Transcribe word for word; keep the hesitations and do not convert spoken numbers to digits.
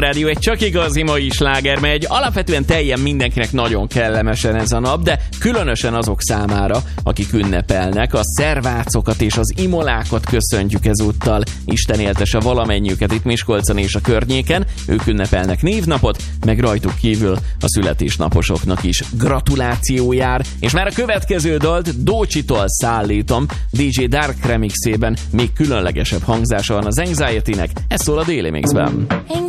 Rádió egy csak igazi mai sláger megy. Alapvetően teljesen mindenkinek nagyon kellemesen ez a nap, de különösen azok számára, akik ünnepelnek. A szervácokat és az imolákat köszöntjük ezúttal. Isten éltese valamennyiüket itt Miskolcon és a környéken. Ők ünnepelnek névnapot, meg rajtuk kívül a születésnaposoknak is gratuláció jár. És már a következő dalt Dócsitól szállítom. dé dzsé Dark remixében még különlegesebb hangzása van az Anxiety-nek. Ez szól a Daily Mixben.